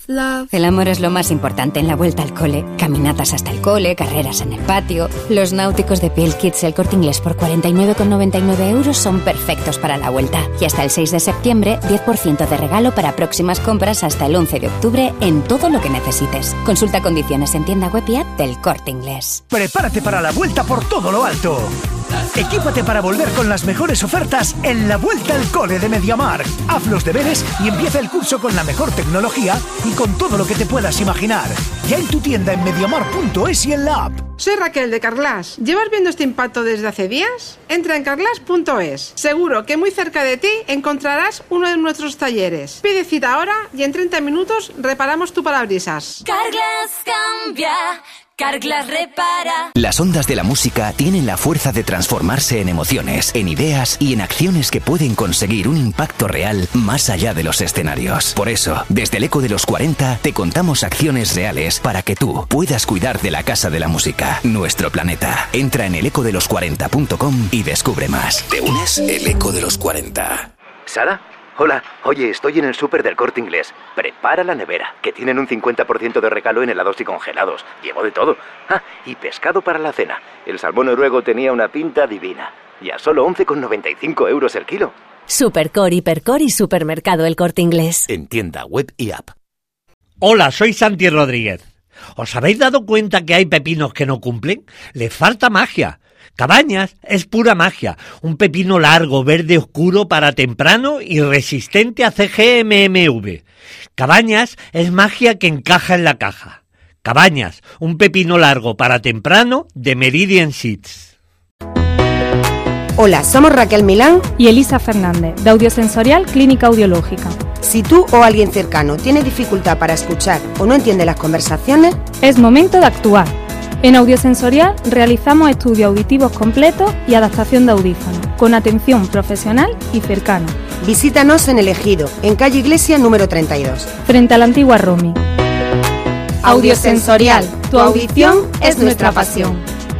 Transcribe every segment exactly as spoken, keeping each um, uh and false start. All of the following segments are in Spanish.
love. El amor es lo más importante en la vuelta al cole. Caminatas hasta el cole, carreras en el patio. Los náuticos de Piel Kids El Corte Inglés por cuarenta y nueve con noventa y nueve euros son perfectos para la vuelta. Y hasta el seis de septiembre, diez por ciento de regalo para próximas compras hasta el once de octubre en todo lo que necesites. Consulta condiciones en tienda web y app del Corte Inglés. Prepárate para la vuelta por todo lo alto. Equípate para volver con las mejores ofertas en la vuelta al cole de MediaMarkt. Haz los deberes y empieza el curso con la mejor tecnología y con todo lo que te puedas imaginar. Ya en tu tienda en mediamarkt punto es y en la app. Soy Raquel de Carglass. ¿Llevas viendo este impacto desde hace días? Entra en carglass punto es. Seguro que muy cerca de ti encontrarás uno de nuestros talleres. Pide cita ahora y en treinta minutos reparamos tu parabrisas. Carglass cambia. Carglass repara. Las ondas de la música tienen la fuerza de transformarse en emociones, en ideas y en acciones que pueden conseguir un impacto real más allá de los escenarios. Por eso, desde el Eco de los cuarenta, te contamos acciones reales para que tú puedas cuidar de la Casa de la Música, nuestro planeta. Entra en el eco de los cuarenta punto com y descubre más. ¿Te unes? El Eco de los cuarenta. ¿Sara? Hola, oye, estoy en el súper del Corte Inglés. Prepara la nevera, que tienen un cincuenta por ciento de regalo en helados y congelados. Llevo de todo. Ah, y pescado para la cena. El salmón noruego tenía una pinta divina. Y a solo once con noventa y cinco euros el kilo. Supercore, Hipercore y Supermercado El Corte Inglés. En tienda web y app. Hola, soy Santi Rodríguez. ¿Os habéis dado cuenta que hay pepinos que no cumplen? Les falta magia. Cabañas es pura magia, un pepino largo, verde oscuro para temprano y resistente a C G M M V. Cabañas es magia que encaja en la caja. Cabañas, un pepino largo para temprano de Meridian Seeds. Hola, somos Raquel Milán y Elisa Fernández, de Audiosensorial Clínica Audiológica. Si tú o alguien cercano tiene dificultad para escuchar o no entiende las conversaciones, es momento de actuar. En Audiosensorial realizamos estudios auditivos completos y adaptación de audífonos, con atención profesional y cercana. Visítanos en El Ejido, en calle Iglesia número treinta y dos. Frente a la antigua Romi. Audiosensorial, tu audición es nuestra pasión.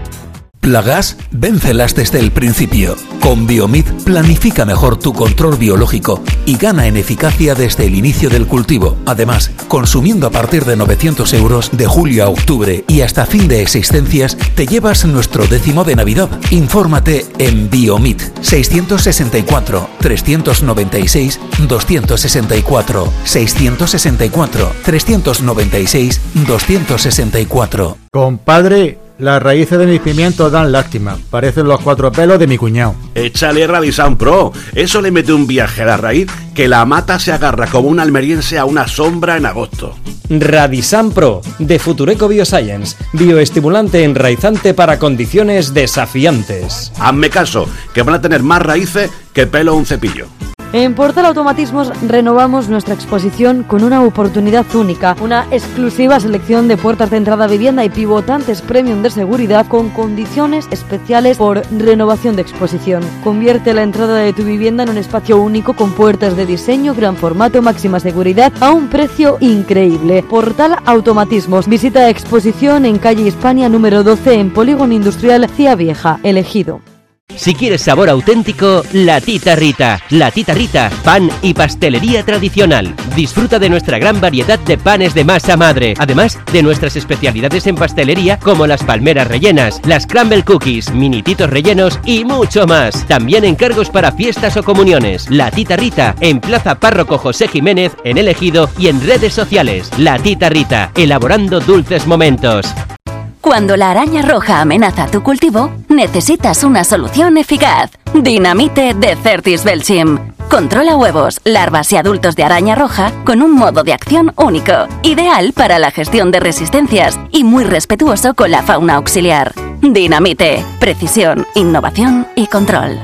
Plagas, véncelas desde el principio. Con Biomid planifica mejor tu control biológico y gana en eficacia desde el inicio del cultivo. Además, consumiendo a partir de novecientos euros de julio a octubre y hasta fin de existencias, te llevas nuestro décimo de Navidad. Infórmate en Biomid seiscientos sesenta y cuatro, trescientos noventa y seis, doscientos sesenta y cuatro, seiscientos sesenta y cuatro, trescientos noventa y seis, doscientos sesenta y cuatro. Compadre, las raíces de mis pimientos dan lástima. Parecen los cuatro pelos de mi cuñado. Échale Radisan Pro. Eso le mete un viaje a la raíz que la mata se agarra como un almeriense a una sombra en agosto. Radisan Pro, de Futureco Bioscience. Bioestimulante enraizante para condiciones desafiantes. Hazme caso, que van a tener más raíces que pelo un cepillo. En Portal Automatismos renovamos nuestra exposición con una oportunidad única, una exclusiva selección de puertas de entrada a vivienda y pivotantes premium de seguridad con condiciones especiales por renovación de exposición. Convierte la entrada de tu vivienda en un espacio único con puertas de diseño, gran formato, máxima seguridad a un precio increíble. Portal Automatismos. Visita exposición en calle Hispania número doce en Polígono Industrial Cía Vieja, El Ejido. Si quieres sabor auténtico, La Tita Rita. La Tita Rita, pan y pastelería tradicional. Disfruta de nuestra gran variedad de panes de masa madre, además de nuestras especialidades en pastelería como las palmeras rellenas, las crumble cookies, minititos rellenos y mucho más. También encargos para fiestas o comuniones. La Tita Rita, en Plaza Párroco José Jiménez, en El Ejido y en redes sociales. La Tita Rita, elaborando dulces momentos. Cuando la araña roja amenaza tu cultivo, necesitas una solución eficaz. Dinamite de Certis Belchim. Controla huevos, larvas y adultos de araña roja con un modo de acción único, ideal para la gestión de resistencias y muy respetuoso con la fauna auxiliar. Dinamite, precisión, innovación y control.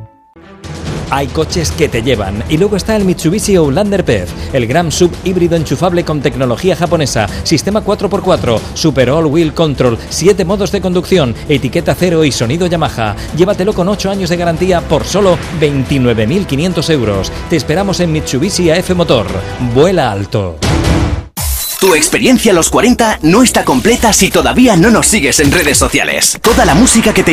Hay coches que te llevan. Y luego está el Mitsubishi Outlander P E V, el gran sub híbrido enchufable con tecnología japonesa, sistema cuatro por cuatro, Super All Wheel Control, siete modos de conducción, etiqueta cero y sonido Yamaha. Llévatelo con ocho años de garantía por solo veintinueve mil quinientos euros. Te esperamos en Mitsubishi A F Motor. Vuela alto. Tu experiencia a los cuarenta no está completa si todavía no nos sigues en redes sociales. Toda la música que te